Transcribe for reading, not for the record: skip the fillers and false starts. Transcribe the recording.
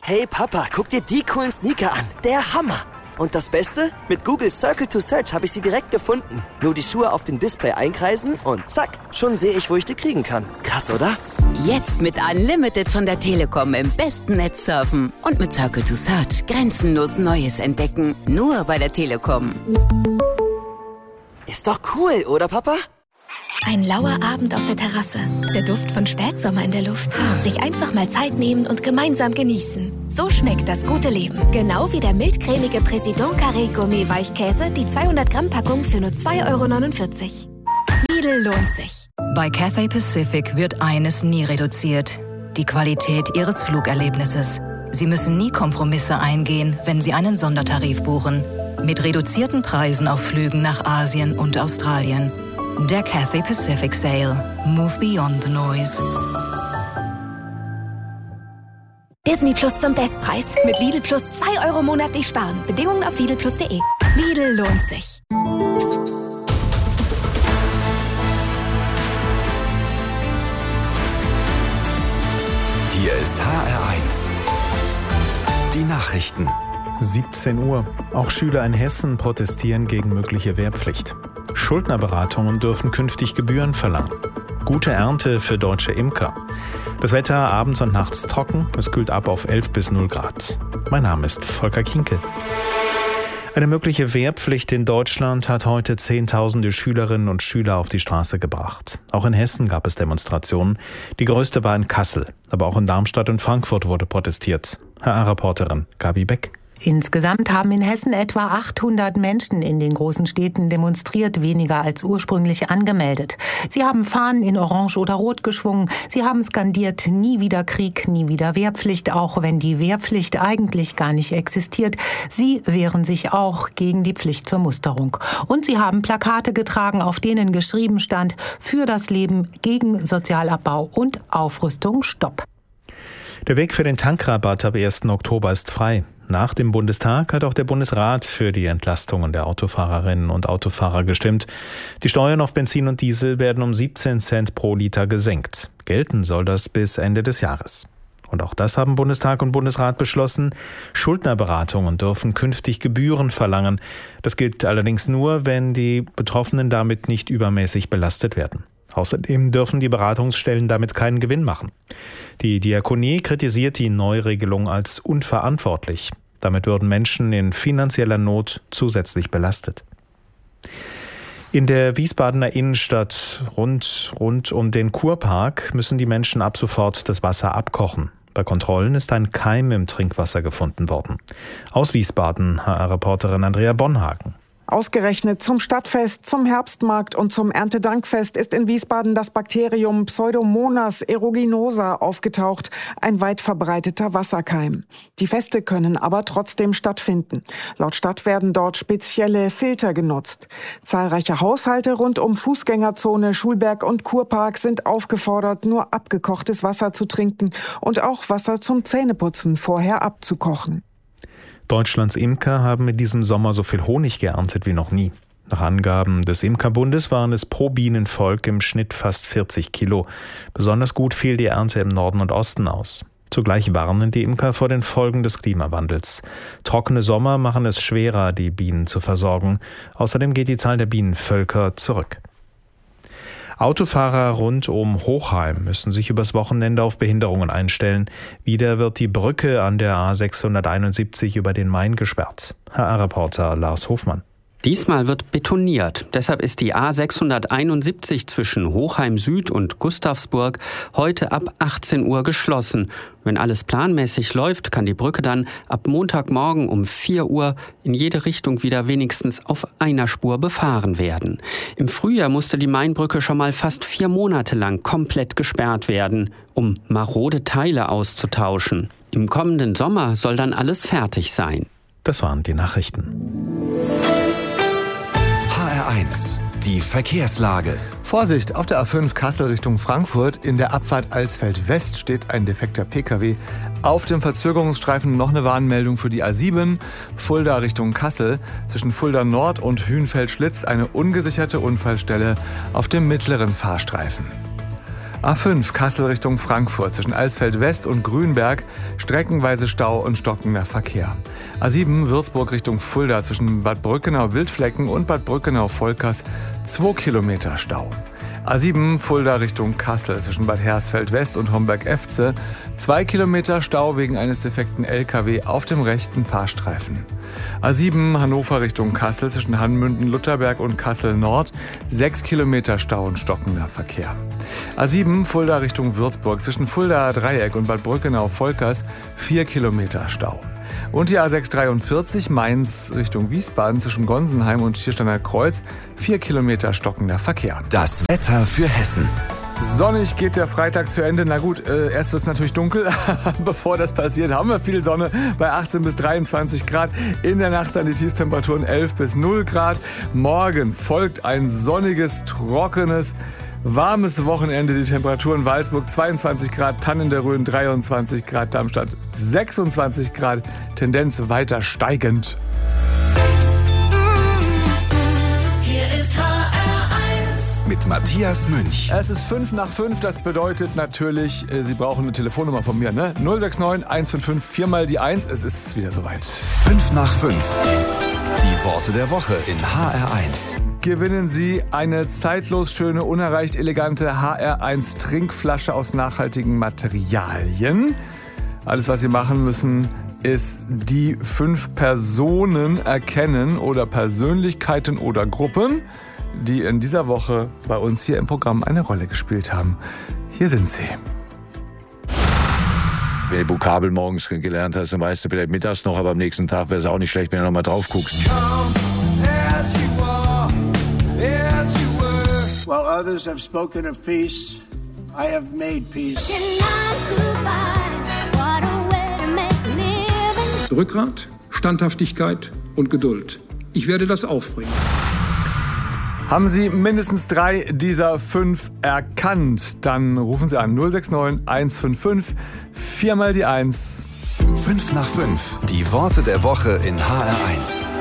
Hey Papa, guck dir die coolen Sneaker an. Der Hammer. Und das Beste? Mit Google Circle to Search habe ich sie direkt gefunden. Nur die Schuhe auf dem Display einkreisen und zack, schon sehe ich, wo ich die kriegen kann. Krass, oder? Jetzt mit Unlimited von der Telekom im besten Netz surfen. Und mit Circle to Search grenzenlos Neues entdecken. Nur bei der Telekom. Ist doch cool, oder Papa? Ein lauer Abend auf der Terrasse. Der Duft von Spätsommer in der Luft. Sich einfach mal Zeit nehmen und gemeinsam genießen. So schmeckt das gute Leben. Genau wie der mildcremige Président Carré Gourmet Weichkäse, die 200 Gramm Packung für nur 2,49 €. Lidl lohnt sich. Bei Cathay Pacific wird eines nie reduziert: die Qualität Ihres Flugerlebnisses. Sie müssen nie Kompromisse eingehen, wenn Sie einen Sondertarif buchen. Mit reduzierten Preisen auf Flügen nach Asien und Australien. Der Cathay Pacific Sale. Move beyond the noise. Disney Plus zum Bestpreis. Mit Lidl Plus 2 € monatlich sparen. Bedingungen auf lidlplus.de. Lidl lohnt sich. Hier ist HR1. Die Nachrichten. 17 Uhr. Auch Schüler in Hessen protestieren gegen mögliche Wehrpflicht. Schuldnerberatungen dürfen künftig Gebühren verlangen. Gute Ernte für deutsche Imker. Das Wetter abends und nachts trocken. Es kühlt ab auf 11 bis 0 Grad. Mein Name ist Volker Kienke. Eine mögliche Wehrpflicht in Deutschland hat heute Zehntausende Schülerinnen und Schüler auf die Straße gebracht. Auch in Hessen gab es Demonstrationen. Die größte war in Kassel. Aber auch in Darmstadt und Frankfurt wurde protestiert. HR-Reporterin Gabi Beck. Insgesamt haben in Hessen etwa 800 Menschen in den großen Städten demonstriert, weniger als ursprünglich angemeldet. Sie haben Fahnen in Orange oder Rot geschwungen. Sie haben skandiert: Nie wieder Krieg, nie wieder Wehrpflicht, auch wenn die Wehrpflicht eigentlich gar nicht existiert. Sie wehren sich auch gegen die Pflicht zur Musterung. Und sie haben Plakate getragen, auf denen geschrieben stand: Für das Leben, gegen Sozialabbau und Aufrüstung, Stopp. Der Weg für den Tankrabatt ab 1. Oktober ist frei. Nach dem Bundestag hat auch der Bundesrat für die Entlastungen der Autofahrerinnen und Autofahrer gestimmt. Die Steuern auf Benzin und Diesel werden um 17 Cent pro Liter gesenkt. Gelten soll das bis Ende des Jahres. Und auch das haben Bundestag und Bundesrat beschlossen. Schuldnerberatungen dürfen künftig Gebühren verlangen. Das gilt allerdings nur, wenn die Betroffenen damit nicht übermäßig belastet werden. Außerdem dürfen die Beratungsstellen damit keinen Gewinn machen. Die Diakonie kritisiert die Neuregelung als unverantwortlich. Damit würden Menschen in finanzieller Not zusätzlich belastet. In der Wiesbadener Innenstadt rund um den Kurpark müssen die Menschen ab sofort das Wasser abkochen. Bei Kontrollen ist ein Keim im Trinkwasser gefunden worden. Aus Wiesbaden, HR-Reporterin Andrea Bonhagen. Ausgerechnet zum Stadtfest, zum Herbstmarkt und zum Erntedankfest ist in Wiesbaden das Bakterium Pseudomonas aeruginosa aufgetaucht, ein weit verbreiteter Wasserkeim. Die Feste können aber trotzdem stattfinden. Laut Stadt werden dort spezielle Filter genutzt. Zahlreiche Haushalte rund um Fußgängerzone, Schulberg und Kurpark sind aufgefordert, nur abgekochtes Wasser zu trinken und auch Wasser zum Zähneputzen vorher abzukochen. Deutschlands Imker haben in diesem Sommer so viel Honig geerntet wie noch nie. Nach Angaben des Imkerbundes waren es pro Bienenvolk im Schnitt fast 40 Kilo. Besonders gut fiel die Ernte im Norden und Osten aus. Zugleich warnen die Imker vor den Folgen des Klimawandels. Trockene Sommer machen es schwerer, die Bienen zu versorgen. Außerdem geht die Zahl der Bienenvölker zurück. Autofahrer rund um Hochheim müssen sich übers Wochenende auf Behinderungen einstellen. Wieder wird die Brücke an der A671 über den Main gesperrt. HR-Reporter Lars Hofmann. Diesmal wird betoniert. Deshalb ist die A671 zwischen Hochheim Süd und Gustavsburg heute ab 18 Uhr geschlossen. Wenn alles planmäßig läuft, kann die Brücke dann ab Montagmorgen um 4 Uhr in jede Richtung wieder wenigstens auf einer Spur befahren werden. Im Frühjahr musste die Mainbrücke schon mal fast 4 Monate lang komplett gesperrt werden, um marode Teile auszutauschen. Im kommenden Sommer soll dann alles fertig sein. Das waren die Nachrichten. HR1, die Verkehrslage. Vorsicht, auf der A5 Kassel Richtung Frankfurt. In der Abfahrt Alsfeld West steht ein defekter Pkw. Auf dem Verzögerungsstreifen noch eine Warnmeldung für die A7, Fulda Richtung Kassel. Zwischen Fulda Nord und Hünfeld-Schlitz eine ungesicherte Unfallstelle auf dem mittleren Fahrstreifen. A5 Kassel Richtung Frankfurt zwischen Alsfeld West und Grünberg streckenweise Stau und stockender Verkehr. A7 Würzburg Richtung Fulda zwischen Bad Brückenau-Wildflecken und Bad Brückenau-Volkers 2 Kilometer Stau. A7 Fulda Richtung Kassel zwischen Bad Hersfeld West und Homberg-Efze 2 Kilometer Stau wegen eines defekten LKW auf dem rechten Fahrstreifen. A7 Hannover Richtung Kassel zwischen Hanmünden-Lutterberg und Kassel Nord 6 Kilometer Stau und stockender Verkehr. A7 Fulda Richtung Würzburg zwischen Fuldaer Dreieck und Bad Brückenau-Volkers 4 Kilometer Stau. Und die A643 Mainz Richtung Wiesbaden zwischen Gonsenheim und Schiersteiner Kreuz 4 Kilometer stockender Verkehr. Das Wetter für Hessen. Sonnig geht der Freitag zu Ende. Na gut, erst wird es natürlich dunkel. Bevor das passiert, haben wir viel Sonne bei 18 bis 23 Grad. In der Nacht dann die Tiefstemperaturen 11 bis 0 Grad. Morgen folgt ein sonniges, trockenes, warmes Wochenende. Die Temperaturen Walsburg 22 Grad, Tannen der Rhön 23 Grad, Darmstadt 26 Grad. Tendenz weiter steigend. Mit Matthias Münch. Es ist 5 nach 5, das bedeutet natürlich, Sie brauchen eine Telefonnummer von mir, ne? 069 155 4 mal die 1, es ist wieder soweit. 5 nach 5. Die Worte der Woche in HR1. Gewinnen Sie eine zeitlos schöne, unerreicht elegante HR1 Trinkflasche aus nachhaltigen Materialien. Alles, was Sie machen müssen, ist die 5 Personen erkennen oder Persönlichkeiten oder Gruppen, die in dieser Woche bei uns hier im Programm eine Rolle gespielt haben. Hier sind sie. Wenn du Vokabel morgens gelernt hast, dann weißt du vielleicht mittags noch, aber am nächsten Tag wäre es auch nicht schlecht, wenn du noch mal drauf guckst. While others have spoken of peace, I have made peace. Rückgrat, Standhaftigkeit und Geduld. Ich werde das aufbringen. Haben Sie mindestens 3 dieser 5 erkannt? Dann rufen Sie an 069 155 4 mal die 1. 5 nach 5. Die Worte der Woche in HR1.